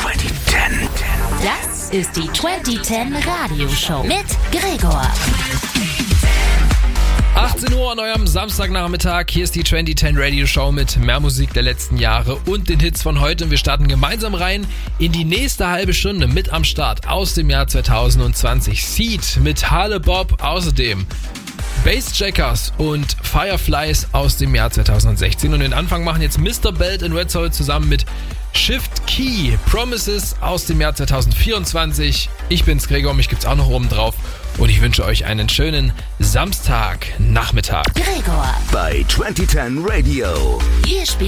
2010. Das ist die 2010 Radioshow mit Gregor. 18 Uhr an eurem Samstagnachmittag. Hier ist die 2010 Radio Show mit mehr Musik der letzten Jahre und den Hits von heute. Und wir starten gemeinsam rein in die nächste halbe Stunde mit am Start aus dem Jahr 2020. Seed mit Harle Bob, außerdem Bassjackers und Fireflies aus dem Jahr 2016. Und den Anfang machen jetzt Mr. Belt und Red Soul zusammen mit Shift Key, Promises aus dem Jahr 2024. Ich bin's Gregor, mich gibt's auch noch oben drauf. Und ich wünsche euch einen schönen Samstagnachmittag. Gregor Bei 2010 Radio. Hier spielt